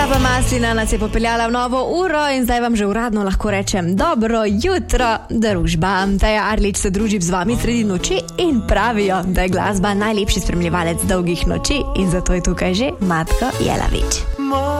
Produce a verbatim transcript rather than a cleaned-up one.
Gospa Maslina nas je popeljala v novo uro in zdaj vam že uradno lahko rečem dobro jutro, družba. Taja Arlič se druži z vami sredi noči in pravijo, da je glasba najlepši spremljevalec dolgih noči in zato je tukaj že Matko Jelavič.